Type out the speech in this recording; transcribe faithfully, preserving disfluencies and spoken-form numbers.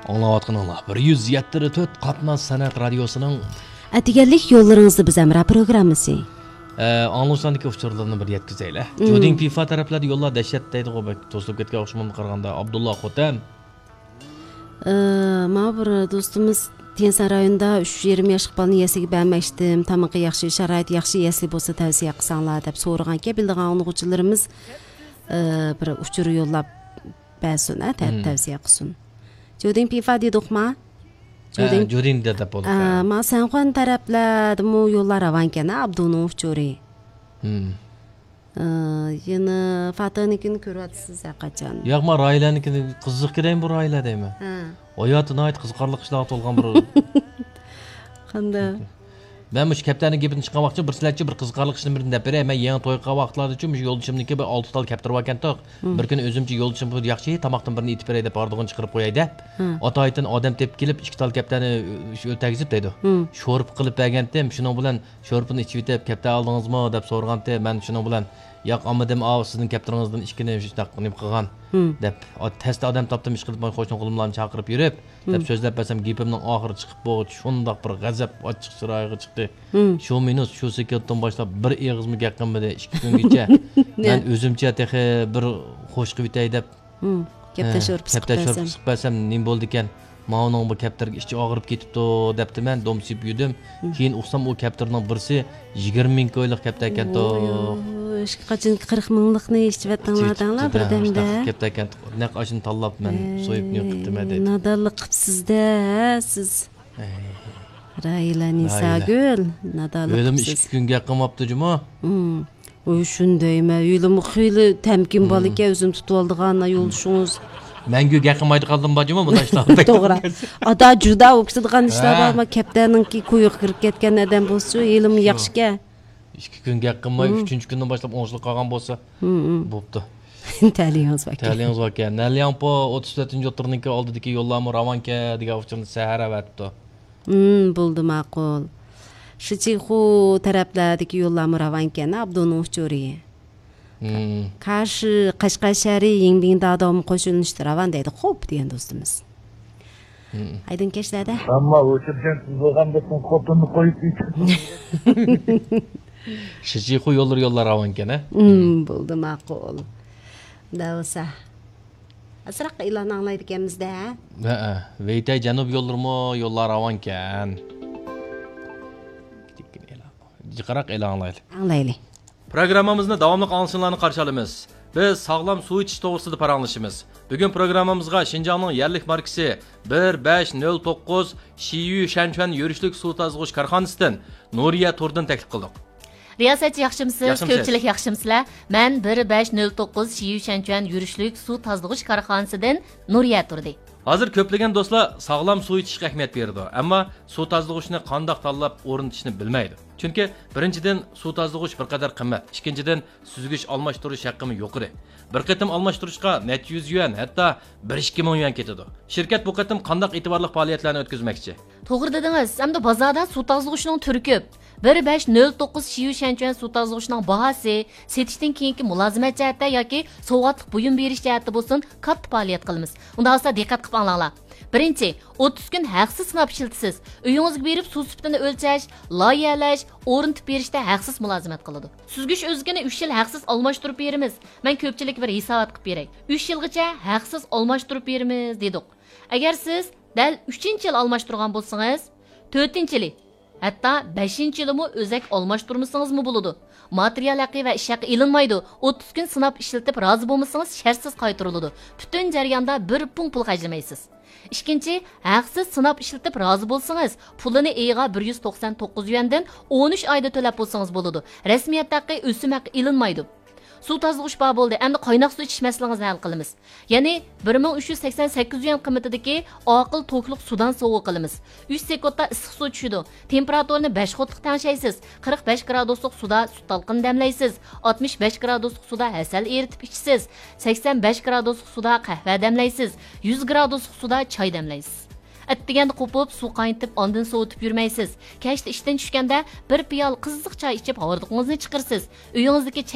Anlayatqanlar bir yuz yetmiş to'rt Qatnaz san'at radiosining Atiganlik yo'llaringizni biz amra programmasi. Anglosandagi uchurlarni bir yetkazaylar. Joding FIFA taraflari yo'llar dahshat deydi qo'y, to'silib ketgan o'xshamam qaraganda Abdulloh Xotam. Ma bir do'stimiz Tensan rayonida uch yarim yoshlik bolani yasiga bermoqdim. Tamaqi yaxshi, sharoit yaxshi yasi bo'lsa tavsiya qilsanglar deb so'raganki, bildigan o'quvchilarimiz bir uchur yo'llab bersin, tavsiya qilsin. Joding FIFA dedikmi? Joding Joding dedi bo'ldi. Ma Sanxon taraflarda mu yo'llar avankan, Abduning uchuri. Hmm. Yana Fataninkini ko'ryapsiz qachon? Yo'q, men Raylanikini qiziq kelaymi bu Rayla deymi? Ha. Oyatini ayt qiziqarli ishlar to'lgan bir. Qanday? Ben bu kaptanın gibini çıkan vakti bir silatçı bir kızgarlık işini birinde beri hemen yeni toyqa vaxtlarda için yolcumdaki bir altı tal kaptır vaken toq. Bir gün özümçü yolcum bu yaxşı tamaktan birini itip bereydi pardon çıkarıp koyay dep. Ataytın adam tep gelip iki tal kaptanı ötegizip deydi. Şorup qılıp bergendim şunun bilan şorupunu içip etip kaptan aldınız mı dep sorganda ben şunun bilan yo'q olmadim av sizning kaptaringizdan ikkini shunday qilib qilgan deb test odam topdim ish qilib qo'shni qo'limlarni chaqirib yurib deb so'zlab bersam gapimning oxiri chiqib bu shundoq bir g'azab ochiq chiroyga chiqdi shu minut shu sekunddan boshlab bir eg'izmi gap qilmadi ikki kungacha men o'zimcha tehi bir xo'sh qilib bitay deb kaptashib chiqib bersam nim bo'ldi ekan Ma'oning bu kaptarga ichi og'rib ketibdi debdi men domsib yudim keyin uqsam u kaptarning birisi yigirma ming ko'ylik kaptar ekan to qachon qirq minglikni eshitib birdamda kaptar ekan naq ashini tanlab men so'yib ne qildim dedi nadonlik qilibsiz-da siz Rayla Nisagul nadonlik o'lim ikki kunga qilmabdi juma u shundaymi o'lim xiyli tamkin bor ekan o'zim tutib oldigan yo'lishingiz Мәңгі гәқімайды қалдым ба жема мұнда işler. Doğru. Ada juda o'qisidigan ishlar bormi? Kaptanninki qo'yib kirib ketgan adam bo'lsa, elim yaxshika. ikki kun gaqimay uchinchi kundan boshlab o'nchilik qolgan bo'lsa, bo'pti. Taliyingiz bor. Taliyingiz bor ekan. Nalyanpo o'ttiz to'rtinchi o'tirniki oldidagi yo'llarni Ravanka degan uchun sahar avatdi. Hmm, bo'ldi ma'qul. Shichixu taraflardagi yo'llarni Ravankani Abduning uchuri. Qarshi Qashqashari Yengbingda odam qo'shilishdi Ravan deydi. Xo'p degan do'stimiz. Aydin kechlarda. Ammo o'chirgan bo'lganda sen xotinni qo'yib Shichixu yo'llar yo'llar Ravankani. Hmm, bo'ldi ma'qul. Davsa. Asraq e'lon anglaydi ekanmiz-da. Ha, Veytay janub yo'llarmi yo'llar Ravankan. Jiqaraq e'lon anglayli. Anglayli. Programmamızda davamlı anonslarını qarşı alımız. Biz sağlam su içiş toğusida paranlaşımız. Bugün programmamızga Şinjanның yerlik markası bir besh nol to'qqiz Shiyu Shanchuan yürüşlük su tazg'ush karxanasidan Nuriya Turdan taklif qildik. Riyosatchi yaxshimisiz? Ko'pchilik yaxshimsizlar? Men bir besh nol to'qqiz Shiyu Shanchuan yürüşlük su tazg'ush karxanasidan Nuriya Turdi. Hozir ko'plagan do'stlar sağlam su içishga ahamiyat berdi, ammo suv tozalashni qandoq tanlab o'rnatishni bilmaydi. Chunki birinchidan suv tozalash bir qadar qimmat, ikkinchidan suzgich almashtirish haqqimi yuqori. Bir qatim almashtirishga necha yuz yuan, hatto bir ikki ming yuan ketadi. Shirkat bu qatim qandoq e'tiborli faoliyatlarni o'tkazmoqchi? To'g'ri dedingiz, hamda bozorda suv tozalashning turi ko'p. bir besh nol to'qqiz Shiyu Shanchuan suv tozalashning bahasi setishdan keyingi mulozimat jihatda yoki sovg'atlik buyum berish jihatda bo'lsin, katta faoliyat qilamiz. Unda olsa diqqat qilib anglanglar. Birinchi, o'ttiz kun haqsiz sinab ishlatasiz. Uyingizga berib suv sifatini o'lchash, loyihalash, o'rnatib berishda haqsiz mulozimat qiladi. Suzgich o'zgini uch yil haqsiz almashtirib beramiz. Men ko'pchilik bir hisobot qilib beray. uch yilgacha haqsiz almashtirib beramiz dedik. Agar siz dal uchinchi yil almashtirgan bo'lsangiz, to'rtinchi yil hatto beshinchi yilmi o'zak almashtirmasangiz-mi bo'ladi. Material haqi va ish haqi ilinmaydi. o'ttiz kun sinab ishlatib rozi bo'lmasangiz shartsiz qaytariladi. Butun jarayonda bir pun pul xarjlamaysiz. İkinci, haqsiz sinab ishlatib rozi bo'lsangiz, pulini eyiga bir yuz to'qson to'qqiz yuandan o'n uch oyda to'lab bo'lsangiz bo'ladi. Rasmiyat haqi o'sim haqi ilinmaydi. Suv tozalash bor bo'ldi. Endi qaynoq suv ichish masalangizni hal qilamiz. Ya'ni bir ming uch yuz sakson sakkiz yuan qiymatidagi oqil to'kliq suvdan sovuq qilamiz. uch sekundda issiq suv tushidi. Temperaturini besh xotliq tanshaysiz. qirq besh graduslik suda sut talqin damlaysiz. oltmish besh graduslik suda asal eritib ichsiz. sakson besh graduslik suda qahva damlaysiz. yuz graduslik suda choy damlaysiz. Atdiganda qo'pib suv qaynatib ondan sovutib yurmaysiz. Kechda ishdan tushganda bir piyol qiziq choy ichib hordiqingizni chiqirsiz. Uyingizdagi